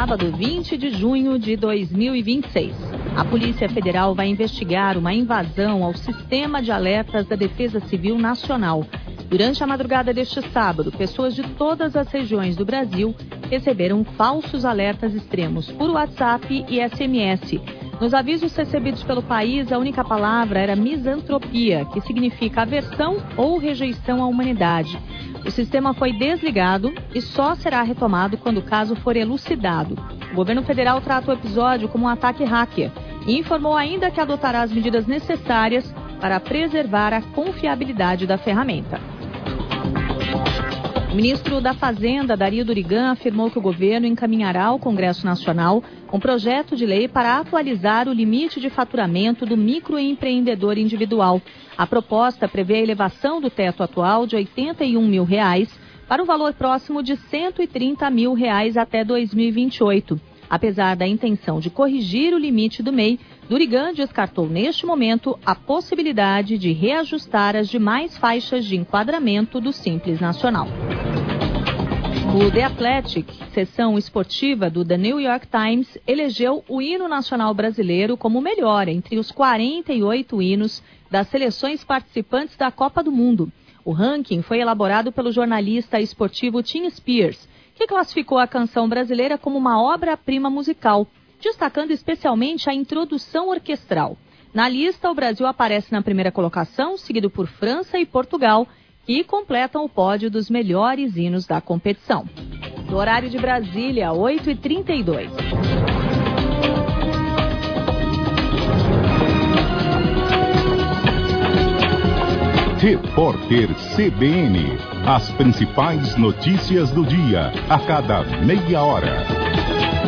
sábado, 20 de junho de 2026. A Polícia Federal vai investigar uma invasão ao Sistema de Alertas da Defesa Civil Nacional. Durante a madrugada deste sábado, pessoas de todas as regiões do Brasil receberam falsos alertas extremos por WhatsApp e SMS. Nos avisos recebidos pelo país, a única palavra era misantropia, que significa aversão ou rejeição à humanidade. O sistema foi desligado e só será retomado quando o caso for elucidado. O governo federal trata o episódio como um ataque hacker e informou ainda que adotará as medidas necessárias para preservar a confiabilidade da ferramenta. O ministro da Fazenda, Dario Durigan, afirmou que o governo encaminhará ao Congresso Nacional um projeto de lei para atualizar o limite de faturamento do microempreendedor individual. A proposta prevê a elevação do teto atual de R$ 81 mil para um valor próximo de R$ 130 mil até 2028. Apesar da intenção de corrigir o limite do MEI, Durigan descartou neste momento a possibilidade de reajustar as demais faixas de enquadramento do Simples Nacional. O The Athletic, seção esportiva do The New York Times, elegeu o hino nacional brasileiro como o melhor entre os 48 hinos das seleções participantes da Copa do Mundo. O ranking foi elaborado pelo jornalista esportivo Tim Spears, que classificou a canção brasileira como uma obra-prima musical, destacando especialmente a introdução orquestral. Na lista, o Brasil aparece na primeira colocação, seguido por França e Portugal, que completam o pódio dos melhores hinos da competição. No horário de Brasília, 8h32. Repórter CBN. As principais notícias do dia, a cada meia hora.